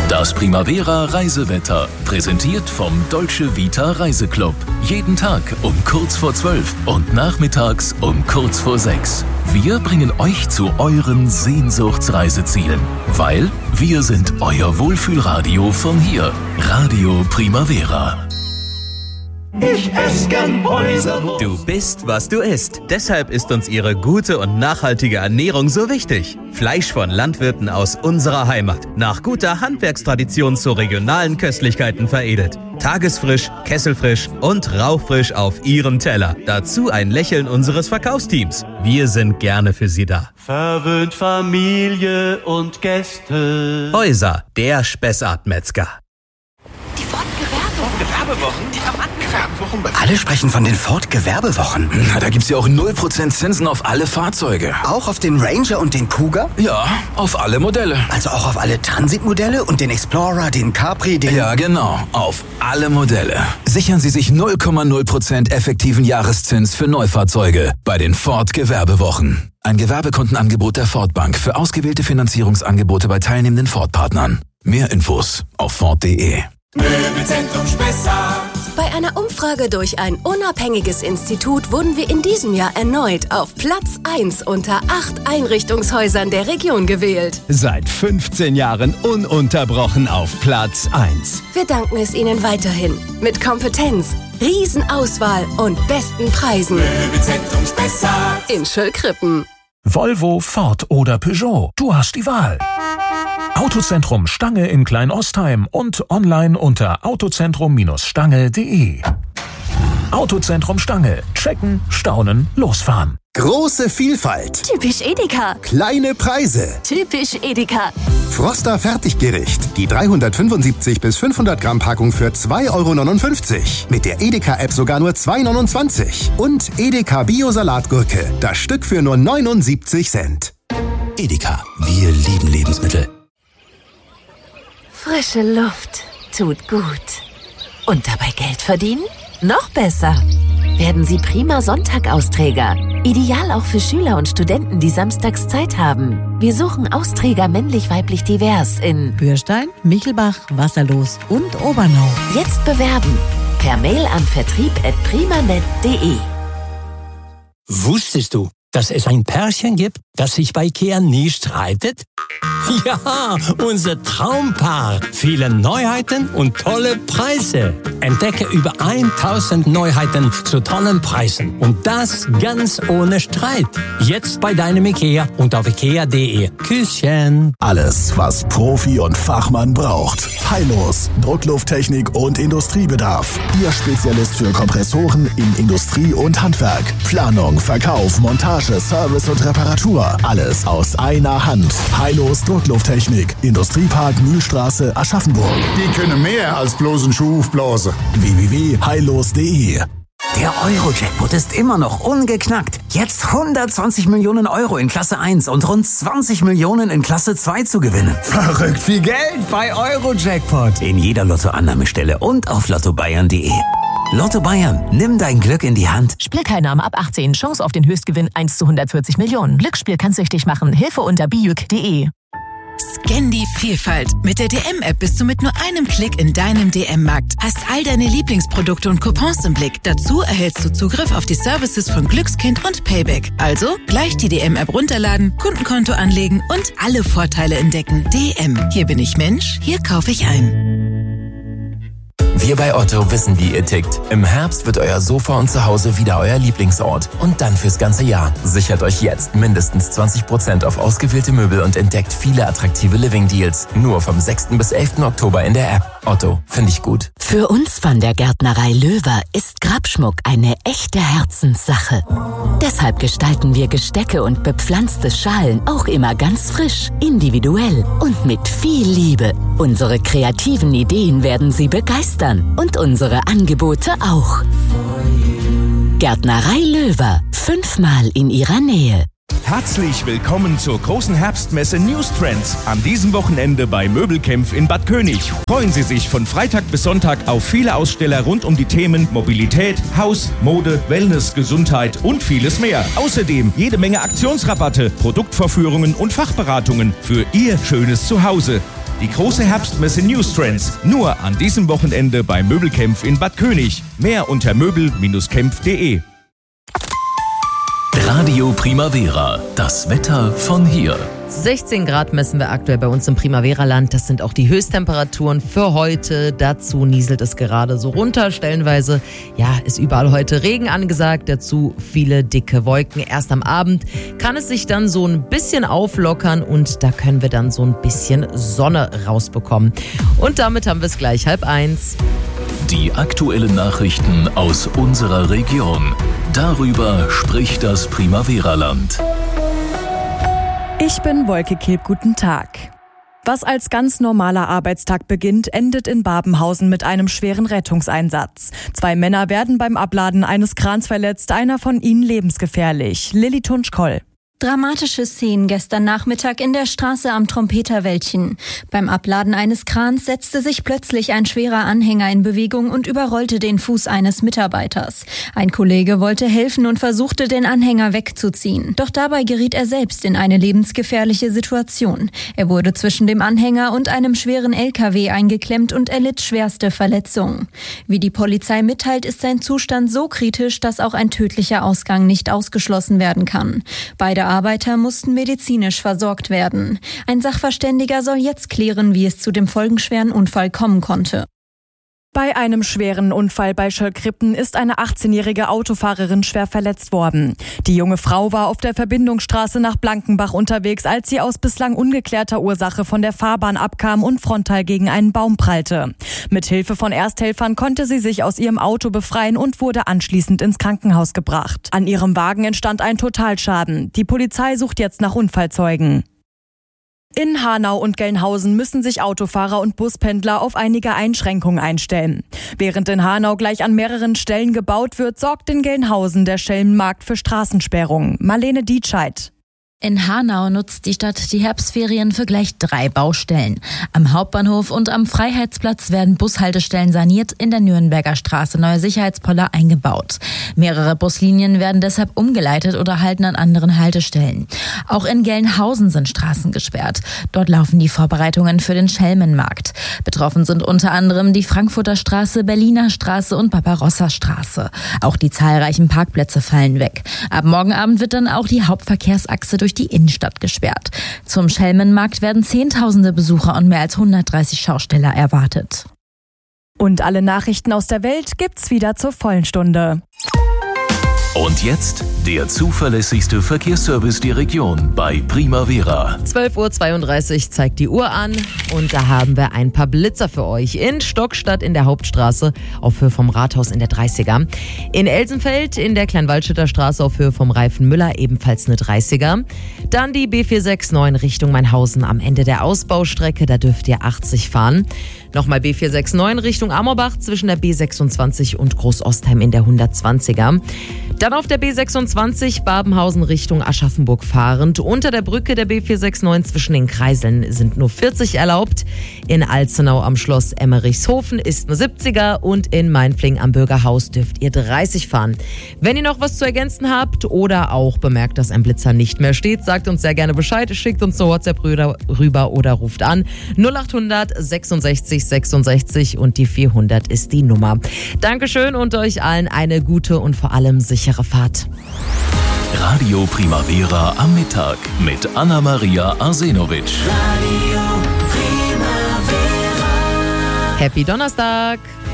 Das Primavera Reisewetter, präsentiert vom Dolce Vita Reiseclub. Jeden Tag um kurz vor 12 und nachmittags um kurz vor 6. Wir bringen euch zu euren Sehnsuchtsreisezielen, weil wir sind euer Wohlfühlradio von hier. Radio Primavera. Ich esse gern Häuserwurst. Du bist, was du isst. Deshalb ist uns ihre gute und nachhaltige Ernährung so wichtig. Fleisch von Landwirten aus unserer Heimat. Nach guter Handwerkstradition zu regionalen Köstlichkeiten veredelt. Tagesfrisch, kesselfrisch und rauchfrisch auf ihrem Teller. Dazu ein Lächeln unseres Verkaufsteams. Wir sind gerne für Sie da. Verwöhnt Familie und Gäste. Häuser, der Spessart-Metzger. Die Ford-Gewerbewochen? Die Gewerbewochen? Alle sprechen von den Ford-Gewerbewochen. Na, da gibt's ja auch 0% Zinsen auf alle Fahrzeuge. Auch auf den Ranger und den Kuga? Ja, auf alle Modelle. Also auch auf alle Transitmodelle und den Explorer, den Capri, den... Ja, genau, auf alle Modelle. Sichern Sie sich 0,0% effektiven Jahreszins für Neufahrzeuge bei den Ford-Gewerbewochen. Ein Gewerbekundenangebot der Ford Bank für ausgewählte Finanzierungsangebote bei teilnehmenden Ford-Partnern. Mehr Infos auf Ford.de. Möbelzentrum Spessart. Bei einer Umfrage durch ein unabhängiges Institut wurden wir in diesem Jahr erneut auf Platz 1 unter 8 Einrichtungshäusern der Region gewählt. Seit 15 Jahren ununterbrochen auf Platz 1. Wir danken es Ihnen weiterhin. Mit Kompetenz, Riesenauswahl und besten Preisen. Möbelzentrum Spessart. In Schöllkrippen. Volvo, Ford oder Peugeot. Du hast die Wahl. Autozentrum Stange in Kleinostheim und online unter autozentrum-stange.de. Autozentrum Stange. Checken, staunen, losfahren. Große Vielfalt. Typisch Edeka. Kleine Preise. Typisch Edeka. Froster Fertiggericht. Die 375 bis 500 Gramm Packung für 2,59 € Mit der Edeka-App sogar nur 2,29 € Und Edeka Bio-Salatgurke. Das Stück für nur 79 Cent. Edeka. Wir lieben Lebensmittel. Frische Luft tut gut. Und dabei Geld verdienen? Noch besser. Werden Sie prima Sonntag-Austräger. Ideal auch für Schüler und Studenten, die samstags Zeit haben. Wir suchen Austräger männlich-weiblich divers in Bürstein, Michelbach, Wasserlos und Obernau. Jetzt bewerben. Per Mail an vertrieb@primanet.de. Wusstest du, dass es ein Pärchen gibt, das sich bei IKEA nie streitet? Ja, unser Traumpaar. Viele Neuheiten und tolle Preise. Entdecke über 1000 Neuheiten zu tollen Preisen. Und das ganz ohne Streit. Jetzt bei deinem IKEA und auf ikea.de. Küsschen. Alles, was Profi und Fachmann braucht. Heilos, Drucklufttechnik und Industriebedarf. Ihr Spezialist für Kompressoren in Industrie und Handwerk. Planung, Verkauf, Montage, Service und Reparatur. Alles aus einer Hand. Heilos Drucklufttechnik. Industriepark Mühlstraße, Aschaffenburg. Die können mehr als bloß einen Schuh aufblasen. www.heilos.de. Der Euro-Jackpot ist immer noch ungeknackt. Jetzt 120 Millionen Euro in Klasse 1 und rund 20 Millionen in Klasse 2 zu gewinnen. Verrückt viel Geld bei Euro-Jackpot. In jeder Lottoannahmestelle und auf lottobayern.de. Lotto Bayern, nimm dein Glück in die Hand. Spielteilnahme ab 18. Chance auf den Höchstgewinn 1 zu 140 Millionen. Glücksspiel kann süchtig machen. Hilfe unter bijuk.de. Scan die Vielfalt. Mit der DM-App bist du mit nur einem Klick in deinem DM-Markt. Hast all deine Lieblingsprodukte und Coupons im Blick. Dazu erhältst du Zugriff auf die Services von Glückskind und Payback. Also gleich die DM-App runterladen, Kundenkonto anlegen und alle Vorteile entdecken. DM. Hier bin ich Mensch, hier kaufe ich ein. Wir bei Otto wissen, wie ihr tickt. Im Herbst wird euer Sofa und Zuhause wieder euer Lieblingsort. Und dann fürs ganze Jahr. Sichert euch jetzt mindestens 20% auf ausgewählte Möbel und entdeckt viele attraktive Living-Deals. Nur vom 6. bis 11. Oktober in der App. Otto, finde ich gut. Für uns von der Gärtnerei Löwer ist Grabschmuck eine echte Herzenssache. Deshalb gestalten wir Gestecke und bepflanzte Schalen auch immer ganz frisch, individuell und mit viel Liebe. Unsere kreativen Ideen werden Sie begeistern und unsere Angebote auch. Gärtnerei Löwer, 5-mal in Ihrer Nähe. Herzlich willkommen zur großen Herbstmesse News Trends an diesem Wochenende bei Möbelkämpf in Bad König. Freuen Sie sich von Freitag bis Sonntag auf viele Aussteller rund um die Themen Mobilität, Haus, Mode, Wellness, Gesundheit und vieles mehr. Außerdem jede Menge Aktionsrabatte, Produktvorführungen und Fachberatungen für Ihr schönes Zuhause. Die große Herbstmesse News Trends. Nur an diesem Wochenende bei Möbelkämpf in Bad König. Mehr unter möbel-kämpf.de. Radio Primavera, das Wetter von hier. 16 Grad messen wir aktuell bei uns im Primavera-Land. Das sind auch die Höchsttemperaturen für heute. Dazu nieselt es gerade so runter. Stellenweise, ist überall heute Regen angesagt. Dazu viele dicke Wolken. Erst am Abend kann es sich dann so ein bisschen auflockern und da können wir dann so ein bisschen Sonne rausbekommen. Und damit haben wir es gleich 12:30. Die aktuellen Nachrichten aus unserer Region. Darüber spricht das Primavera-Land. Ich bin Wolke Kilp, guten Tag. Was als ganz normaler Arbeitstag beginnt, endet in Babenhausen mit einem schweren Rettungseinsatz. 2 Männer werden beim Abladen eines Krans verletzt, einer von ihnen lebensgefährlich. Lilly Tunschkoll. Dramatische Szenen gestern Nachmittag in der Straße am Trompeterwäldchen. Beim Abladen eines Krans setzte sich plötzlich ein schwerer Anhänger in Bewegung und überrollte den Fuß eines Mitarbeiters. Ein Kollege wollte helfen und versuchte, den Anhänger wegzuziehen. Doch dabei geriet er selbst in eine lebensgefährliche Situation. Er wurde zwischen dem Anhänger und einem schweren LKW eingeklemmt und erlitt schwerste Verletzungen. Wie die Polizei mitteilt, ist sein Zustand so kritisch, dass auch ein tödlicher Ausgang nicht ausgeschlossen werden kann. Beide Arbeiter mussten medizinisch versorgt werden. Ein Sachverständiger soll jetzt klären, wie es zu dem folgenschweren Unfall kommen konnte. Bei einem schweren Unfall bei Schöllkrippen ist eine 18-jährige Autofahrerin schwer verletzt worden. Die junge Frau war auf der Verbindungsstraße nach Blankenbach unterwegs, als sie aus bislang ungeklärter Ursache von der Fahrbahn abkam und frontal gegen einen Baum prallte. Mit Hilfe von Ersthelfern konnte sie sich aus ihrem Auto befreien und wurde anschließend ins Krankenhaus gebracht. An ihrem Wagen entstand ein Totalschaden. Die Polizei sucht jetzt nach Unfallzeugen. In Hanau und Gelnhausen müssen sich Autofahrer und Buspendler auf einige Einschränkungen einstellen. Während in Hanau gleich an mehreren Stellen gebaut wird, sorgt in Gelnhausen der Schelmenmarkt für Straßensperrungen. Marlene Dietscheid. In Hanau nutzt die Stadt die Herbstferien für gleich 3 Baustellen. Am Hauptbahnhof und am Freiheitsplatz werden Bushaltestellen saniert, in der Nürnberger Straße neue Sicherheitspoller eingebaut. Mehrere Buslinien werden deshalb umgeleitet oder halten an anderen Haltestellen. Auch in Gelnhausen sind Straßen gesperrt. Dort laufen die Vorbereitungen für den Schelmenmarkt. Betroffen sind unter anderem die Frankfurter Straße, Berliner Straße und Barbarossa Straße. Auch die zahlreichen Parkplätze fallen weg. Ab morgen Abend wird dann auch die Hauptverkehrsachse durch die Innenstadt gesperrt. Zum Schelmenmarkt werden Zehntausende Besucher und mehr als 130 Schausteller erwartet. Und alle Nachrichten aus der Welt gibt's wieder zur vollen Stunde. Und jetzt der zuverlässigste Verkehrsservice der Region bei Primavera. 12:32 Uhr zeigt die Uhr an und da haben wir ein paar Blitzer für euch. In Stockstadt in der Hauptstraße auf Höhe vom Rathaus in der 30er. In Elsenfeld in der Kleinwaldstätter Straße auf Höhe vom Reifenmüller ebenfalls eine 30er. Dann die B469 Richtung Mainhausen am Ende der Ausbaustrecke, da dürft ihr 80 fahren. Nochmal B469 Richtung Amorbach zwischen der B26 und Großostheim in der 120er. Dann auf der B26 Babenhausen Richtung Aschaffenburg fahrend. Unter der Brücke der B469 zwischen den Kreiseln sind nur 40 erlaubt. In Alzenau am Schloss Emmerichshofen ist eine 70er und in Mainfling am Bürgerhaus dürft ihr 30 fahren. Wenn ihr noch was zu ergänzen habt oder auch bemerkt, dass ein Blitzer nicht mehr steht, sagt uns sehr gerne Bescheid, schickt uns zur WhatsApp rüber oder ruft an 0800 66 66 und die 400 ist die Nummer. Dankeschön und euch allen eine gute und vor allem sichere Fahrt. Radio Primavera am Mittag mit Anna-Maria Arsenovic. Radio Primavera. Happy Donnerstag!